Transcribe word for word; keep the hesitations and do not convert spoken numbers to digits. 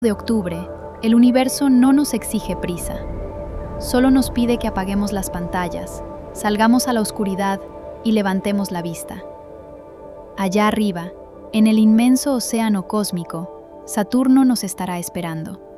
De octubre, el universo no nos exige prisa. Solo nos pide que apaguemos las pantallas, salgamos a la oscuridad y levantemos la vista. Allá arriba, en el inmenso océano cósmico, Saturno nos estará esperando.